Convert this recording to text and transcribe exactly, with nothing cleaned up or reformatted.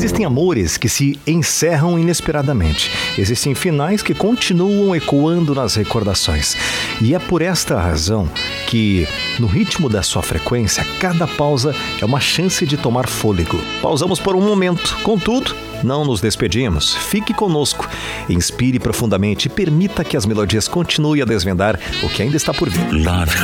Existem amores que se encerram inesperadamente. Existem finais que continuam ecoando nas recordações. E é por esta razão que, no ritmo da sua frequência, cada pausa é uma chance de tomar fôlego. Pausamos por um momento, contudo, não nos despedimos. Fique conosco, inspire profundamente e permita que as melodias continuem a desvendar o que ainda está por vir. Love